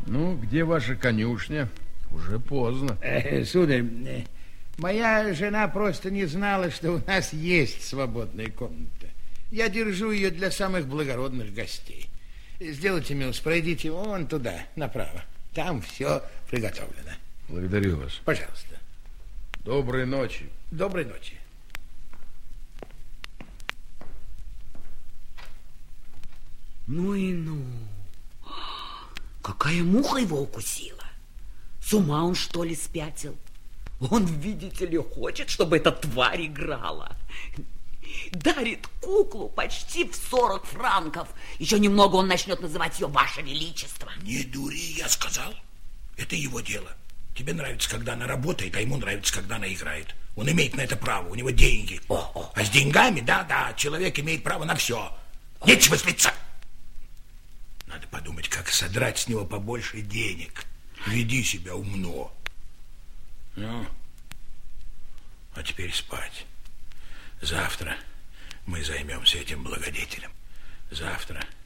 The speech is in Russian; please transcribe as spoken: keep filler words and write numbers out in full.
Ну, где ваша конюшня? Уже поздно. Э, сударь, моя жена просто не знала, что у нас есть свободная комната. Я держу ее для самых благородных гостей. Сделайте милость, пройдите вон туда, направо. Там все приготовлено. Благодарю вас. Пожалуйста. Доброй ночи. Доброй ночи. Ну и ну. Какая муха его укусила? С ума он, что ли, спятил? Он, видите ли, хочет, чтобы эта тварь играла. Дарит куклу почти в сорок франков. Еще немного он начнет называть ее Ваше Величество. Не дури, я сказал. Это его дело. Тебе нравится, когда она работает, а ему нравится, когда она играет. Он имеет на это право, у него деньги. О, о, а с деньгами, да-да, человек имеет право на все. Нечего злиться. Надо подумать, как содрать с него побольше денег. Веди себя умно. Ну, а теперь спать. Завтра мы займемся этим благодетелем. Завтра